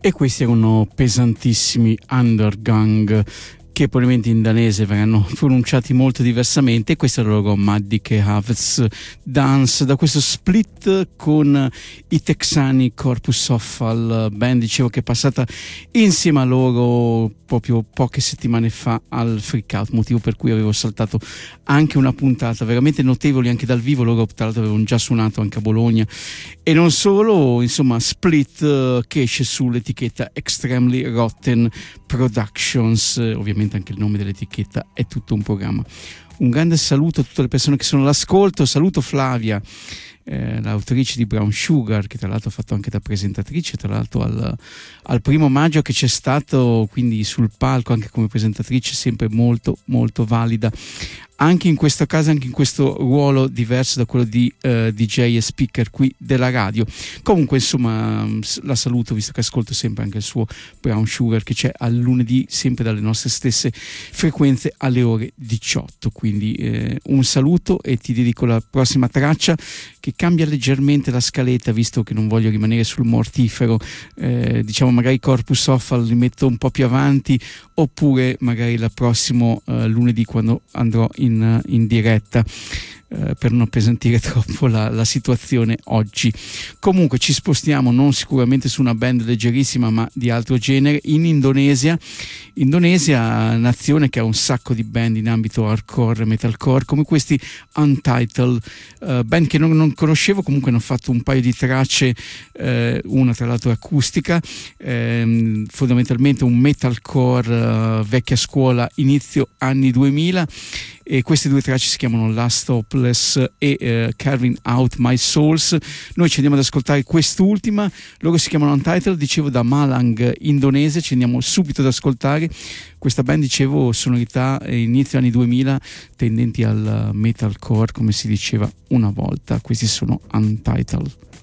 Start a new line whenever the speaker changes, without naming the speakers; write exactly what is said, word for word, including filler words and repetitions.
E questi erano pesantissimi Undergang, che probabilmente in danese verranno pronunciati molto diversamente, e questa è la loro Maddike Havets Dance, da questo split con i texani Corpus Offal, band dicevo che è passata insieme a loro proprio poche settimane fa al Freak Out, motivo per cui avevo saltato anche una puntata, veramente notevoli anche dal vivo. Loro tra l'altro avevano già suonato anche a Bologna, e non solo, insomma split uh, che esce sull'etichetta Extremely Rotten Productions, uh, ovviamente anche il nome dell'etichetta è tutto un programma. Un grande saluto a tutte le persone che sono all'ascolto, saluto Flavia, eh, l'autrice di Brown Sugar, che tra l'altro ha fatto anche da presentatrice, tra l'altro al, al primo maggio che c'è stato, quindi sul palco anche come presentatrice, sempre molto molto valida anche in questo caso, anche in questo ruolo diverso da quello di uh, D J e speaker qui della radio. Comunque insomma la saluto, visto che ascolto sempre anche il suo Brown Sugar, che c'è al lunedì sempre dalle nostre stesse frequenze alle ore diciotto, quindi eh, un saluto, e ti dedico la prossima traccia che cambia leggermente la scaletta, visto che non voglio rimanere sul mortifero, eh, diciamo magari Corpus Offal li metto un po' più avanti, oppure magari il prossimo eh, lunedì quando andrò in, in diretta, eh, per non appesantire troppo la, la situazione oggi. Comunque ci spostiamo non sicuramente su una band leggerissima, ma di altro genere, in Indonesia. Indonesia, nazione che ha un sacco di band in ambito hardcore e metalcore, come questi Untitled, uh, band che non, non conoscevo, comunque hanno fatto un paio di tracce, eh, una tra l'altro acustica, ehm, fondamentalmente un metalcore uh, vecchia scuola, inizio anni duemila, e queste due tracce si chiamano Last Hopeless e uh, Carving Out My Souls. Noi ci andiamo ad ascoltare quest'ultima, loro si chiamano Untitled, dicevo, da Malang, Indonesia. Ci andiamo subito ad ascoltare questa band, dicevo, sonorità inizio anni duemila tendenti al metalcore, come si diceva una volta. Questi sono Untitled.